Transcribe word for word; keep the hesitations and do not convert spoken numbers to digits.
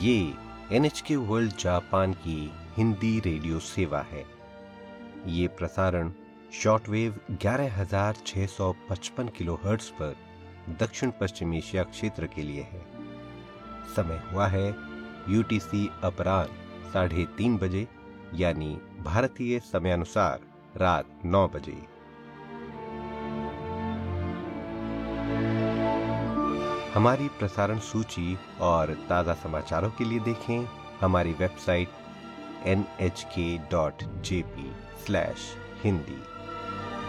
ये N H के world Japan की हिंदी रेडियो सेवा है। ये प्रसारण शॉर्टवेव ग्यारह हज़ार छह सौ पचपन किलोहर्ट्ज पर दक्षिण पश्चिम एशिया क्षेत्र के लिए है। समय हुआ है यूटीसी अपराह्न साढ़े तीन बजे यानी भारतीय समयानुसार रात नौ बजे। हमारी प्रसारण सूची और ताज़ा समाचारों के लिए देखें हमारी वेबसाइट एन एच के dot J P slash Hindi.